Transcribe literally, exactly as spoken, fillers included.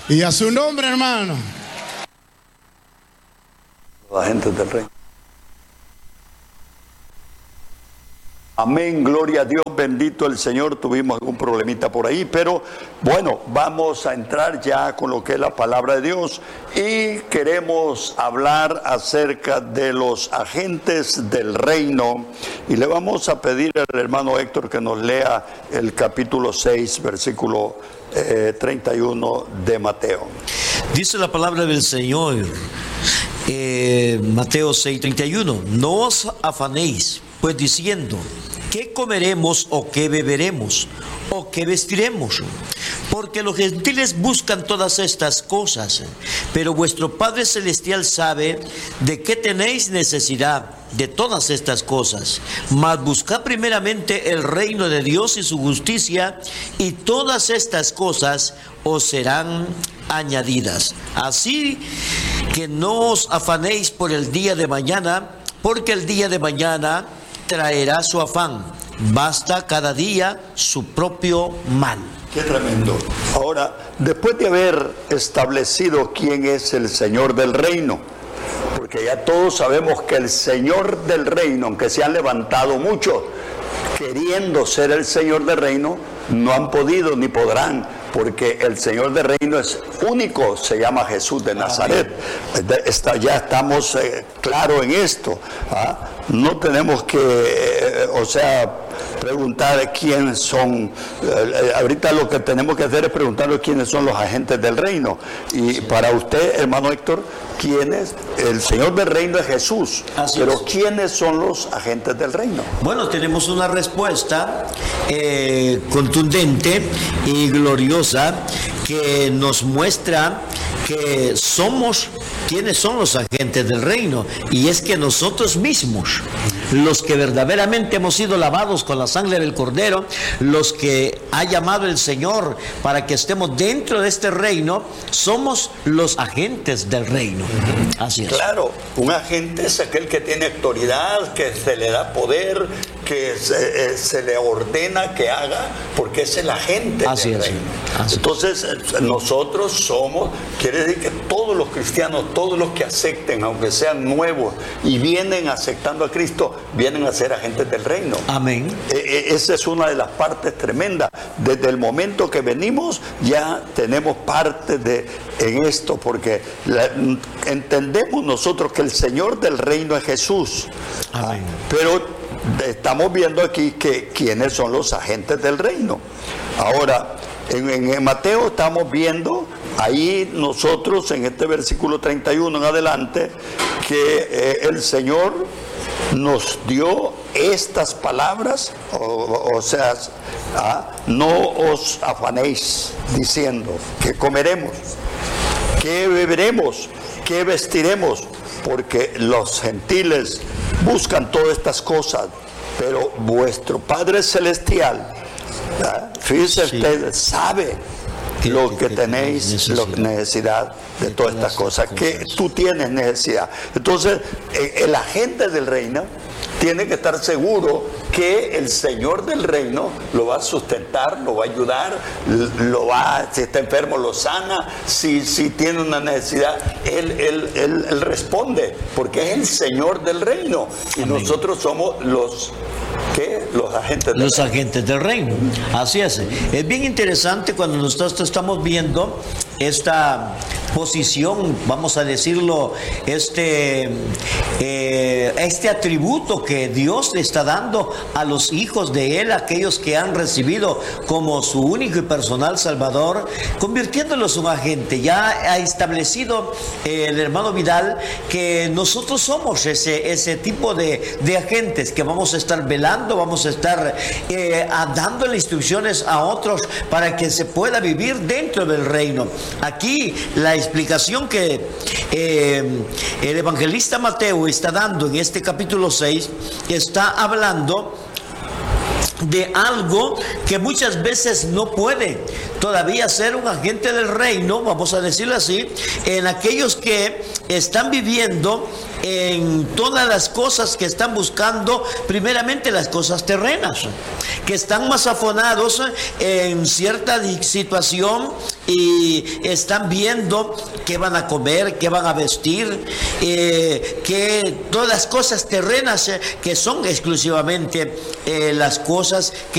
Y a su nombre, hermano. La gente del reino. Amén, gloria a Dios, bendito el Señor. Tuvimos algún problemita por ahí, pero bueno, vamos a entrar ya con lo que es la palabra de Dios y queremos hablar acerca de los agentes del reino y le vamos a pedir al hermano Héctor que nos lea el capítulo seis, versículo eh, treinta y uno de Mateo. Dice la palabra del Señor, eh, Mateo seis, treinta y uno, no os afanéis, pues diciendo, ¿qué comeremos o qué beberemos o qué vestiremos? Porque los gentiles buscan todas estas cosas, pero vuestro Padre Celestial sabe de qué tenéis necesidad de todas estas cosas. Mas buscad primeramente el reino de Dios y su justicia, y todas estas cosas os serán añadidas. Así que no os afanéis por el día de mañana, porque el día de mañana traerá su afán. Basta cada día su propio mal. Qué tremendo. Ahora, después de haber establecido quién es el Señor del reino, porque ya todos sabemos que el Señor del reino, aunque se han levantado muchos queriendo ser el Señor del reino, no han podido ni podrán, porque el Señor del reino es único, se llama Jesús de Nazaret. Está, ya estamos eh, claros en esto. ¿ah? No tenemos que, eh, o sea, preguntar quién son. Eh, ahorita lo que tenemos que hacer es preguntarle quiénes son los agentes del reino. Y sí. Para usted, hermano Héctor, ¿quién es? El Señor del reino es Jesús. Así pero es. ¿Quiénes son los agentes del reino? Bueno, tenemos una respuesta eh, contundente y gloriosa que nos muestra que somos, ¿quiénes son los agentes del reino? Y es que nosotros mismos, los que verdaderamente hemos sido lavados con la sangre del Cordero, los que ha llamado el Señor para que estemos dentro de este reino, somos los agentes del reino. Así es. Claro, un agente es aquel que tiene autoridad, que se le da poder, que se, eh, se le ordena que haga, porque es el agente Así del es. reino. Así Entonces, nosotros somos, quiere decir que todos los cristianos, todos los que acepten, aunque sean nuevos, y vienen aceptando a Cristo, vienen a ser agentes del reino. Amén. Eh, esa es una de las partes tremendas. Desde el momento que venimos, ya tenemos parte de, en esto, porque la, entendemos nosotros que el Señor del reino es Jesús. Amén. Pero estamos viendo aquí que quiénes son los agentes del reino. Ahora, en, en Mateo estamos viendo, ahí nosotros en este versículo treinta y uno en adelante, que eh, el Señor nos dio estas palabras, o, o sea, ¿ah? No os afanéis diciendo qué comeremos, qué beberemos, qué vestiremos, porque los gentiles buscan todas estas cosas, pero vuestro Padre Celestial, ¿verdad? Fíjese sí. Usted, sabe que, lo que, que tenéis necesidad, lo, necesidad de, de todas estas cosas, cosas, que tú tienes necesidad. Entonces, el agente del reino tiene que estar seguro que el Señor del reino lo va a sustentar, lo va a ayudar, lo va, si está enfermo lo sana, si, si tiene una necesidad, él, él, él, él responde, porque es el Señor del reino. Y Amén. Nosotros somos los, ¿qué? Los agentes del los reino. agentes del reino. Así es. Es bien interesante cuando nosotros estamos viendo esta posición, vamos a decirlo, este, eh, este atributo que Dios le está dando a los hijos de Él, aquellos que han recibido como su único y personal Salvador, convirtiéndolos en un agente. Ya ha establecido eh, el hermano Vidal que nosotros somos ese, ese tipo de, de agentes que vamos a estar velando, vamos a estar eh, dándole instrucciones a otros para que se pueda vivir dentro del reino. Aquí la explicación que eh, el evangelista Mateo está dando en este capítulo seis está hablando de algo que muchas veces no puede todavía ser un agente del reino, vamos a decirlo así, en aquellos que están viviendo en todas las cosas que están buscando, primeramente las cosas terrenas, que están más afonados en cierta situación y están viendo qué van a comer, qué van a vestir, eh, que todas las cosas terrenas eh, que son exclusivamente eh, las cosas que